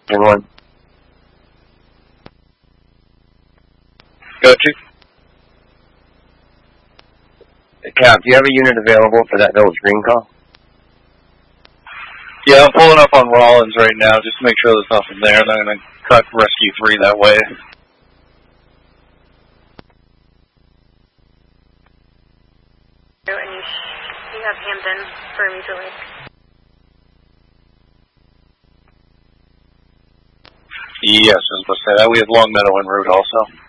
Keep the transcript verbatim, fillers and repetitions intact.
And one. Go to. Cap, do you have a unit available for that Village Green call? Yeah, I'm pulling up on Rollins right now just to make sure there's nothing there, and I'm going to cut Rescue three that way. And you, you have Hampton for Mutual Lake. Yes, I was supposed to say that. We have Long Meadow en route also.